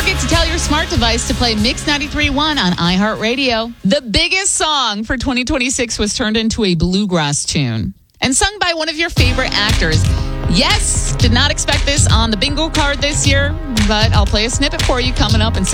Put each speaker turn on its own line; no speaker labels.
forget to tell your smart device to play Mix 93.1 on iHeartRadio. The biggest song for 2026 was turned into a bluegrass tune and sung by one of your favorite actors. Yes, did not expect this on the bingo card this year, but I'll play a snippet for you coming up in